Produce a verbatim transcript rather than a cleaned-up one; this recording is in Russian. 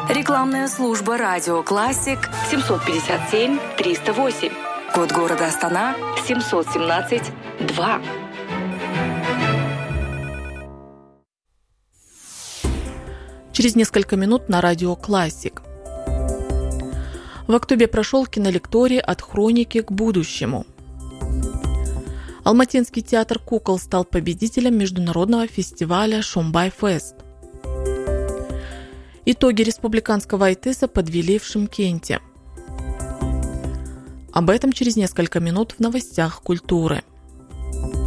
Рекламная служба «Радио Классик» семьсот пятьдесят семь триста восемь. Код города Астана семьсот семнадцать два. Через несколько минут на «Радио Классик». В октябре прошел кинолекторий «От хроники к будущему». Алматинский театр кукол стал победителем международного фестиваля «Шумбай-фест». Итоги республиканского АйТИСа подвели в Шымкенте. Об этом через несколько минут в новостях культуры.